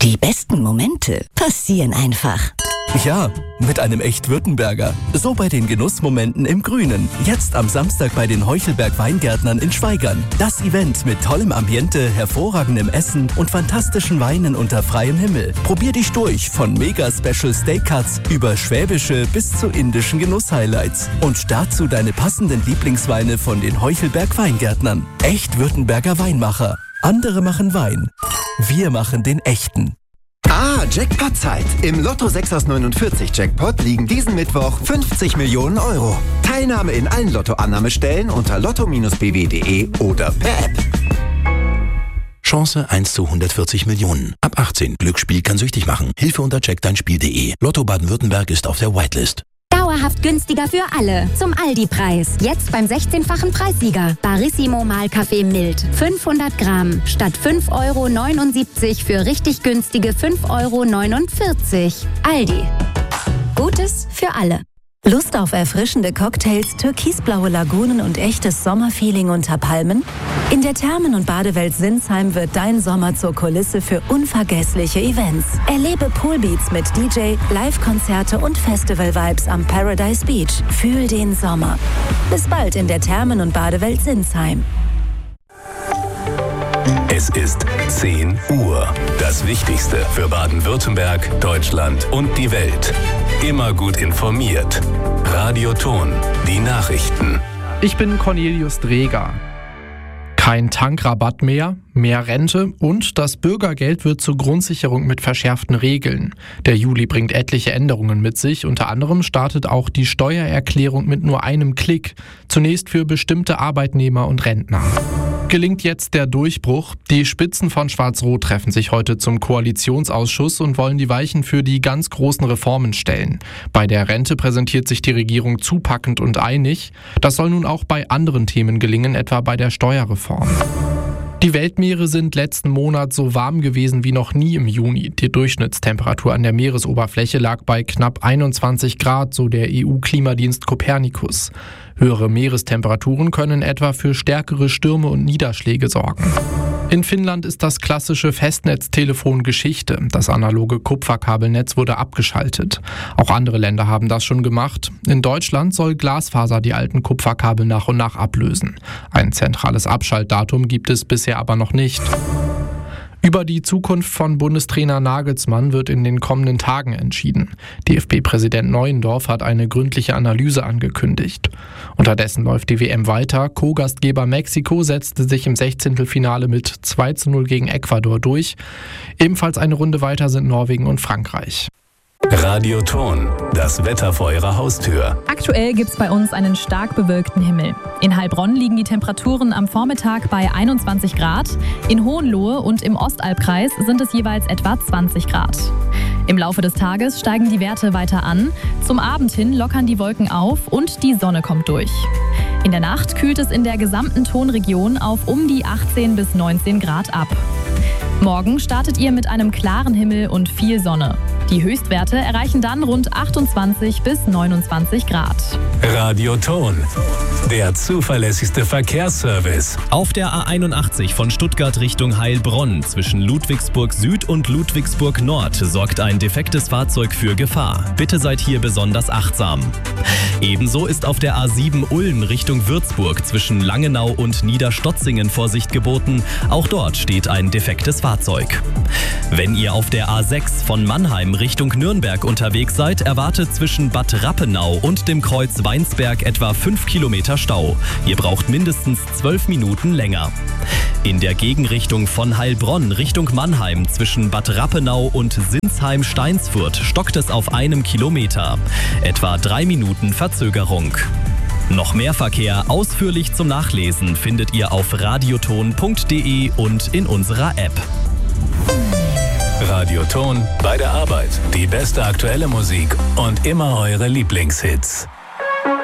Die besten Momente passieren einfach. Ja, mit einem Echt-Württemberger. So bei den Genussmomenten im Grünen. Jetzt am Samstag bei den Heuchelberg-Weingärtnern in Schwaigern. Das Event mit tollem Ambiente, hervorragendem Essen und fantastischen Weinen unter freiem Himmel. Probier dich durch von Mega-Special Steak-Cuts über schwäbische bis zu indischen Genuss-Highlights. Und dazu deine passenden Lieblingsweine von den Heuchelberg-Weingärtnern. Echt-Württemberger Weinmacher. Andere machen Wein. Wir machen den echten. Jackpot-Zeit. Im Lotto 6 aus 49 Jackpot liegen diesen Mittwoch 50 Millionen Euro. Teilnahme in allen Lottoannahmestellen unter lotto-bw.de oder per App. Chance 1 zu 140 Millionen. Ab 18. Glücksspiel kann süchtig machen. Hilfe unter checkdeinspiel.de. Lotto Baden-Württemberg ist auf der Whitelist. Dauerhaft günstiger für alle. Zum Aldi-Preis. Jetzt beim 16-fachen Preissieger. Barissimo Mahlkaffee mild. 500 Gramm. Statt 5,79 € für richtig günstige 5,49 €. Aldi. Gutes für alle. Lust auf erfrischende Cocktails, türkisblaue Lagunen und echtes Sommerfeeling unter Palmen? In der Thermen- und Badewelt Sinsheim wird dein Sommer zur Kulisse für unvergessliche Events. Erlebe Poolbeats mit DJ, Live-Konzerte und Festival-Vibes am Paradise Beach. Fühl den Sommer. Bis bald in der Thermen- und Badewelt Sinsheim. Es ist 10 Uhr. Das Wichtigste für Baden-Württemberg, Deutschland und die Welt. Immer gut informiert. Radio Ton, die Nachrichten. Ich bin Cornelius Dreger. Kein Tankrabatt mehr, mehr Rente und das Bürgergeld wird zur Grundsicherung mit verschärften Regeln. Der Juli bringt etliche Änderungen mit sich, unter anderem startet auch die Steuererklärung mit nur einem Klick, zunächst für bestimmte Arbeitnehmer und Rentner. Gelingt jetzt der Durchbruch? Die Spitzen von Schwarz-Rot treffen sich heute zum Koalitionsausschuss und wollen die Weichen für die ganz großen Reformen stellen. Bei der Rente präsentiert sich die Regierung zupackend und einig. Das soll nun auch bei anderen Themen gelingen, etwa bei der Steuerreform. Die Weltmeere sind letzten Monat so warm gewesen wie noch nie im Juni. Die Durchschnittstemperatur an der Meeresoberfläche lag bei knapp 21 Grad, so der EU-Klimadienst Copernicus. Höhere Meerestemperaturen können etwa für stärkere Stürme und Niederschläge sorgen. In Finnland ist das klassische Festnetztelefon Geschichte. Das analoge Kupferkabelnetz wurde abgeschaltet. Auch andere Länder haben das schon gemacht. In Deutschland soll Glasfaser die alten Kupferkabel nach und nach ablösen. Ein zentrales Abschaltdatum gibt es bisher aber noch nicht. Über die Zukunft von Bundestrainer Nagelsmann wird in den kommenden Tagen entschieden. DFB-Präsident Neuendorf hat eine gründliche Analyse angekündigt. Unterdessen läuft die WM weiter. Co-Gastgeber Mexiko setzte sich im 16. mit 2:0 gegen Ecuador durch. Ebenfalls eine Runde weiter sind Norwegen und Frankreich. Radio Ton, das Wetter vor Ihrer Haustür. Aktuell gibt es bei uns einen stark bewölkten Himmel. In Heilbronn liegen die Temperaturen am Vormittag bei 21 Grad. In Hohenlohe und im Ostalbkreis sind es jeweils etwa 20 Grad. Im Laufe des Tages steigen die Werte weiter an. Zum Abend hin lockern die Wolken auf und die Sonne kommt durch. In der Nacht kühlt es in der gesamten Tonregion auf um die 18 bis 19 Grad ab. Morgen startet ihr mit einem klaren Himmel und viel Sonne. Die Höchstwerte erreichen dann rund 28 bis 29 Grad. Radio Ton, der zuverlässigste Verkehrsservice. Auf der A81 von Stuttgart Richtung Heilbronn zwischen Ludwigsburg Süd und Ludwigsburg Nord sorgt ein defektes Fahrzeug für Gefahr. Bitte seid hier besonders achtsam. Ebenso ist auf der A7 Ulm Richtung Würzburg zwischen Langenau und Niederstotzingen Vorsicht geboten. Auch dort steht ein defektes Fahrzeug. Wenn ihr auf der A6 von Mannheim Richtung Nürnberg unterwegs seid, erwartet zwischen Bad Rappenau und dem Kreuz Weinsberg etwa 5 Kilometer Stau. Ihr braucht mindestens 12 Minuten länger. In der Gegenrichtung von Heilbronn Richtung Mannheim zwischen Bad Rappenau und Sinsheim-Steinsfurt stockt es auf 1 Kilometer. Etwa 3 Minuten Verzögerung. Noch mehr Verkehr ausführlich zum Nachlesen findet ihr auf radioton.de und in unserer App. Radio Ton, bei der Arbeit, die beste aktuelle Musik und immer eure Lieblingshits.